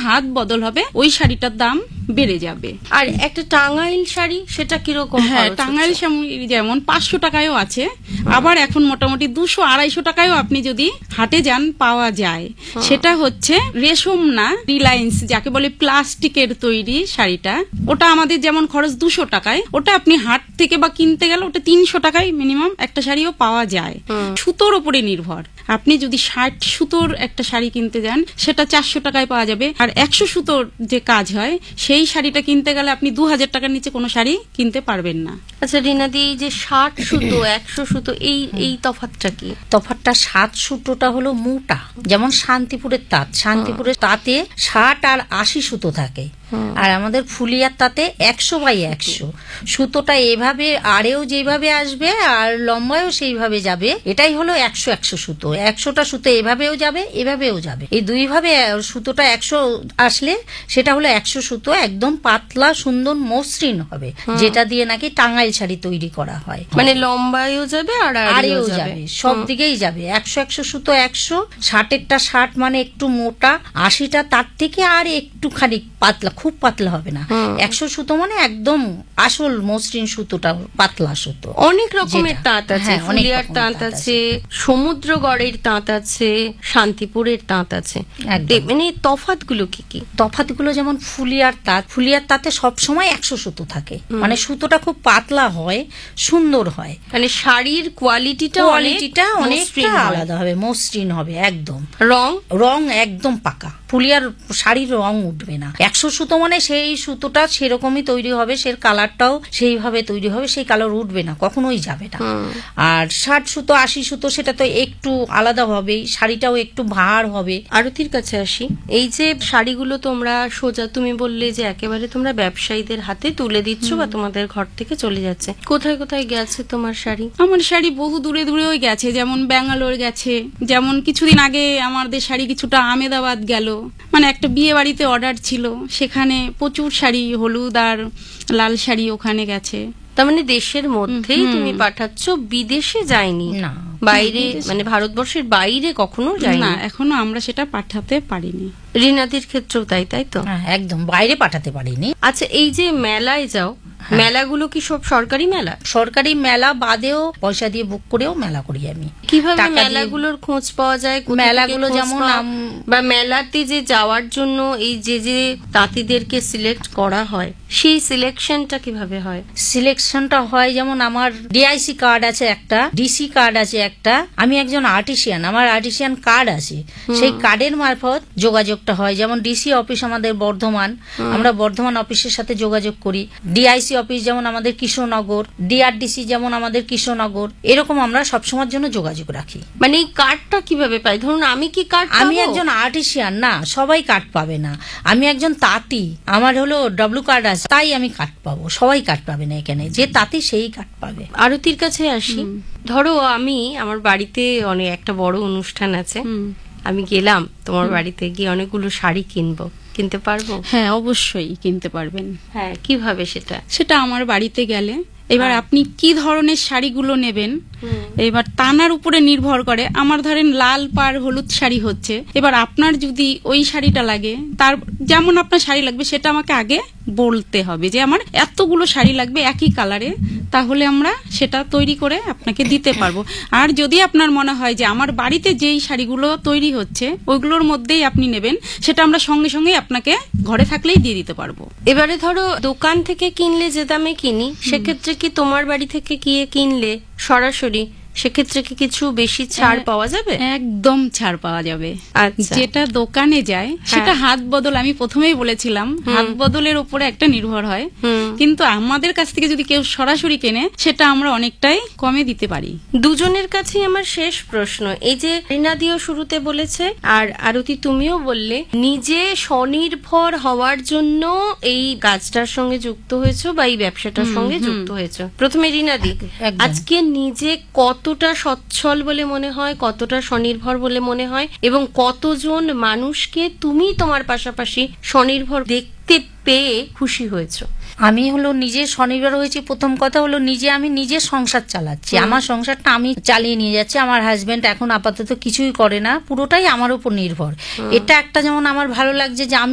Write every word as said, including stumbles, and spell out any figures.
হাত বদল হবে, ওই শাড়িটার দাম বেড়ে যাবে। আর একটা টাঙ্গাইল শাড়ি সেটা কিরকম? হ্যাঁ, টাঙ্গাইল শাড়ি যেমন পাঁচশো টাকায়ও আছে, আবার এখন মোটামুটি দুশো আড়াইশো টাকায়ও আপনি যদি হাটে যান পাওয়া যায়। সেটা হচ্ছে রেশম না, রিলায়েন্স যাকে বলে প্লাস্টিকের তৈরি শাড়িটা, ওটা আমাদের যেমন খরচ দুশো টাকায়, ওটা আপনি হাট থেকে বা কিনতে গেলে ওটা তিনশো টাকায় মিনিমাম একটা শাড়িও পাওয়া যায়। সুতোর উপরে নির্ভর, আপনি যদি ষাট সুতোর একটা শাড়ি কিনতে যান সেটা চারশো টাকায় পাওয়া যাবে, আর একশো সুতোর যে কাজ হয় সেই শাড়িটা কিনতে গেলে আপনি দু হাজার টাকার নিচে কোনো শাড়ি কিনতে পারবেন না। আচ্ছা রিনাদি, এই যে ষাট সুতো একশো সুতো এই এই তফাৎটা কি? তফাৎটা ষাট সুতোটা হলো মোটা, যেমন শান্তিপুরের তাঁত, শান্তিপুরের তাঁতে ষাট আর আশি সুতো থাকে, আর আমাদের ফুলিয়ার তাতে একশো বাই একশো সুতোটা এভাবে আড়েও যেভাবে আসবে আর লম্বায়ও সেইভাবে যাবে। এটাই হলো একশো একশো সুতো। একশোটা সুতো এভাবেও যাবে এভাবেও যাবে, এই দুই ভাবে সুতোটা একশো আসলে সেটা হলো একশো সুতো, একদম পাতলা সুন্দর মসৃণ হবে, যেটা দিয়ে নাকি টাঙ্গাইল শাড়ি তৈরি করা হয়। মানে লম্বায়ও যাবে আর আড়েও যাবে, সব দিকেই যাবে। একশো একশো সুতো একশো, ষাটেরটা ষাট মানে একটু মোটা, আশিটা তার থেকে আর একটুখানি পাতলা, খুব পাতলা হবে না। একশো সুতো মানে একদম আসল মসৃণ সুতোটা, পাতলা সুতো। অনেক রকমের তাঁত আছে, ফুলিয়ার তাঁত আছে, সমুদ্রগড়ের তাঁত আছে, শান্তিপুরের তাঁত আছে। মানে তফাৎ গুলো কি কি? তফাৎ গুলো যেমন ফুলিয়ার তাঁত, ফুলিয়ার তাঁতে সবসময় একশো সুতো থাকে, মানে সুতোটা খুব পাতলা হয়, সুন্দর হয়, মানে শাড়ির কোয়ালিটিটা কোয়ালিটিটা অনেকটা আলাদা হবে, মসৃণ হবে একদম। রং রং একদম পাকা, ফুলিয়ার শাড়ির রং উঠবে না। একশো সুতো মানে সেই সুতোটা সেরকমই তৈরি হবে, সে কালারটাও সেইভাবে তৈরি হবে, সেই কালার উঠবে না, কখনোই যাবে না। আর ষাট সুতো আশি সুতো সেটা তো একটু আলাদা হবেই, শাড়িটাও একটু ভার হবে। আরতির কাছে আসি, এই যে শাড়িগুলো তোমরা সোজা, তুমি বললে যে একেবারে তোমরা ব্যবসায়ীদের হাতে তুলে দিচ্ছ বা তোমাদের ঘর থেকে চলে যাচ্ছে, কোথায় কোথায় গেছে তোমার শাড়ি? আমার শাড়ি বহু দূরে দূরেও গেছে, যেমন ব্যাঙ্গালোর গেছে, যেমন কিছুদিন আগে আমাদের শাড়ি কিছুটা আমেদাবাদ গেল, মানে একটা বিয়ে বাড়িতে অর্ডার ছিল, সেখানে প্রচুর শাড়ি, হলুদ আর লাল শাড়ি ওখানে গেছে। তার মানে দেশের মধ্যেই তুমি পাঠাচ্ছ, বিদেশে যায়নি? না, বাইরে মানে ভারতবর্ষের বাইরে কখনো যায়নি না, এখনো আমরা সেটা পাঠাতে পারিনি। রিনাদির ক্ষেত্রেও তাই, তাই তো? একদম বাইরে পাঠাতে পারিনি। আচ্ছা, এই যে মেলায় যাও, মেলাগুলো কি সব সরকারি মেলা? সরকারি মেলা বাদেও পয়সা দিয়ে বুক করেও মেলা করি আমি। কিভাবে মেলাগুলোর খোঁজ পাওয়া যায়? মেলাগুলো যেমন বা মেলাতে যে যাওয়ার জন্য এই যে যে তাঁতিদেরকে সিলেক্ট করা হয়, সেই সিলেকশনটা কিভাবে হয়? সিলেকশনটা হয় যেমন আমার ডিআইসি কার্ড আছে একটা, ডিসি কার্ড আছে একটা, আমি একজন আর্টিসিয়ান, আমার আর্টিসিয়ান কার্ড আছে, সেই কার্ডের মারফত যোগাযোগটা হয়। যেমন ডিসি অফিস আমাদের বর্ধমান, আমরা বর্ধমান অফিসের সাথে যোগাযোগ করি। ডিআইসি অফিস যেমন আমাদের কৃষ্ণনগর, ডিআরডিসি যেমন আমাদের কৃষ্ণনগর, এরকম আমরা সবসময়ের জন্য যোগাযোগ রাখি। মানে এই কার্ডটা কিভাবে পাই? ধরুন আমি কি কার্ড? আমি একজন আর্টিসিয়ান, না সবাই কার্ড পাবে না, আমি একজন তাঁতি, আমার হলো ডব্লু কার্ড আছে, তাই আমি কার্ড পাবো, সবাই কার্ড পাবে না, এখানে যে তাঁতি সেই কার্ড পাবে। আরতির কাছে আসি, ধরো আমি, আমার বাড়িতে অনেক একটা বড় অনুষ্ঠান আছে, আমি গেলাম তোমার বাড়িতে, গিয়ে অনেকগুলো শাড়ি কিনবো, কিনতে পারবো? হ্যাঁ, অবশ্যই কিনতে পারবেন। হ্যাঁ, কিভাবে সেটা? সেটা আমার বাড়িতে গেলে এবার আপনি কি ধরনের শাড়িগুলো নেবেন, এবার তানার উপরে নির্ভর করে। আমার ধরেন লাল পাড় হলুদ শাড়ি হচ্ছে, এবার আপনার যদি ওই শাড়িটা লাগে, তার যেমন আপনার শাড়ি লাগবে সেটা আমাকে আগে বলতে হবে যে আমার এতগুলো শাড়ি লাগবে একই কালারে, তাহলে আমরা সেটা তৈরি করে আপনাকে দিতে পারবো। আর যদি আপনার মনে হয় যে আমার বাড়িতে যেই শাড়িগুলো তৈরি হচ্ছে ওইগুলোর মধ্যেই আপনি নেবেন, সেটা আমরা সঙ্গে সঙ্গে আপনাকে ঘরে থাকলেই দিয়ে দিতে পারবো। এবারে ধরো দোকান থেকে কিনলে যে দামে কিনি, সেক্ষেত্রে কি তোমার বাড়ি থেকে গিয়ে কিনলে সরাসরি সেক্ষেত্রে কি কিছু বেশি ছাড় পাওয়া যাবে? একদম ছাড় পাওয়া যাবে। যেটা দোকানে যায় সেটা হাত বদল, আমি প্রথমেই বলেছিলাম হাত বদলের উপরে একটা নির্ভর হয়, কিন্তু আমাদের কাছ থেকে যদি কেউ সরাসরি কেনে সেটা আমরা অনেকটাই কমে দিতে পারি। দুজনের কাছেই আমার শেষ প্রশ্ন, এই যে রিনাদিও শুরুতে বলেছে আর আরতি তুমিও বললে, নিজে স্বনির্ভর হওয়ার জন্য এই কাজটার সঙ্গে যুক্ত হয়েছো বা এই ব্যবসাটার সঙ্গে যুক্ত হয়েছো। প্রথমে রিনাদি, আজকে নিজে কত কতটা সচ্ছল বলে মনে হয়, কতটা স্বনির্ভর বলে মনে হয়, এবং কতজন মানুষকে তুমি তোমার পাশাপাশি স্বনির্ভর দেখতে পেয়ে খুশি হয়েছো? আমি হলো নিজে স্বনির্ভর হয়েছি। প্রথম কথা হলো নিজে আমি নিজে সংসার চালাচ্ছি, আমার সংসারটা আমি চালিয়ে নিয়ে যাচ্ছি। আমার হাজবেন্ড এখন আপাতত কিছুই করে না, পুরোটাই আমার উপর নির্ভর। এটা একটা যেমন আমার ভালো লাগছে যে আমি